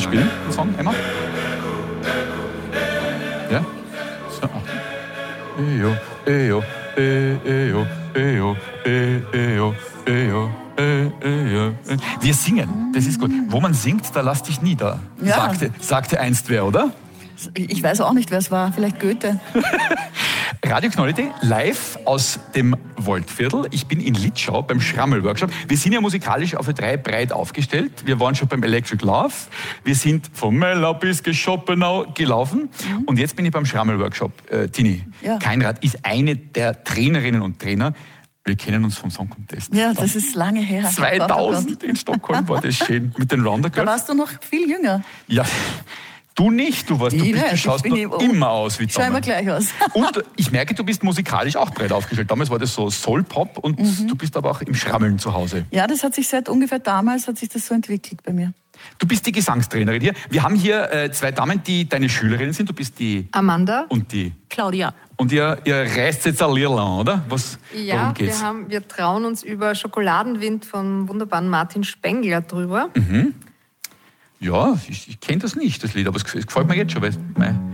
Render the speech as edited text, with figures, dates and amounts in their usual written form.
spielen, den Song, Emma? Ja? So. Eyo, eyo, eyo, eyo, eyo, eyo, eyo. Wir singen, das ist gut. Wo man singt, da lass dich nieder, sagte einst wer, oder? Ich weiß auch nicht, wer es war. Vielleicht Goethe. Radio Knoll.at, live aus dem Woldviertel. Ich bin in Litschau beim Schrammel-Workshop. Wir sind ja musikalisch auf A3 breit aufgestellt. Wir waren schon beim Electric Love. Wir sind von Mellau bis Geschoppenau gelaufen. Und jetzt bin ich beim Schrammel-Workshop. Tini, Keinrad ist eine der Trainerinnen und Trainer. Wir kennen uns vom Song Contest. Ja, das ist lange her. 2000 in Stockholm war das schön mit den Rounder Girls. Da warst du noch viel jünger. Ja. Du nicht, du schaust noch immer aus wie Tommy. Schau immer gleich aus. Und ich merke, du bist musikalisch auch breit aufgestellt. Damals war das so Soul-Pop und du bist aber auch im Schrammeln zu Hause. Ja, das hat sich seit ungefähr damals so entwickelt bei mir. Du bist die Gesangstrainerin hier. Wir haben hier zwei Damen, die deine Schülerinnen sind. Du bist die Amanda und die Claudia. Und ihr reißt jetzt ein Lied an, oder? Worum geht's? Wir trauen uns über Schokoladenwind vom wunderbaren Martin Spengler drüber. Ja, ich kenne das nicht, das Lied, aber es gefällt mir jetzt schon, weil